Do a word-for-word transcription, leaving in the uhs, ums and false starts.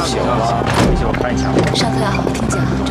写完了，回去我看一下。 上头要好好听讲。